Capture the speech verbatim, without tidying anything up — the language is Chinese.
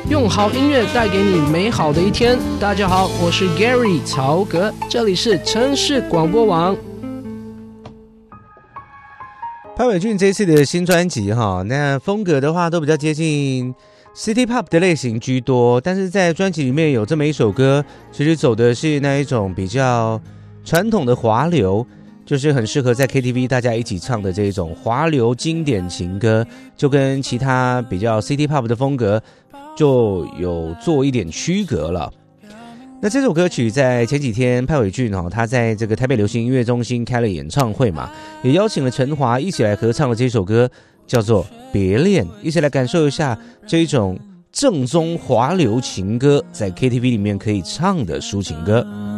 用好音乐带给你美好的一天。大家好，我是 Gary 曹格，这里是城市广播网。 潘玮俊这次的新专辑哈，那风格的话都比较接近 City Pop 的类型居多，但是在专辑里面有这么一首歌，其实走的是那一种比较传统的华流，就是很适合在 K T V 大家一起唱的这种华流经典情歌，就跟其他比较 City Pop 的风格就有做一点区隔了。那这首歌曲在前几天潘玮俊、哦、他在这个台北流行音乐中心开了演唱会嘛，也邀请了陈华一起来合唱的这首歌叫做别恋，一起来感受一下这一种正宗华流情歌在 K T V 里面可以唱的抒情歌。